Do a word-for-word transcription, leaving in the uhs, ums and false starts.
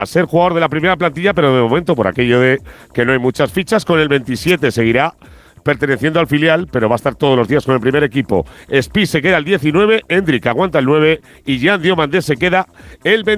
a ser jugador de la primera plantilla, pero de momento, por aquello de que no hay muchas fichas, con el veintisiete seguirá perteneciendo al filial, pero va a estar todos los días con el primer equipo. Spi se queda el diecinueve, Endrick aguanta el nueve y Jan Diomandé se queda el veinte.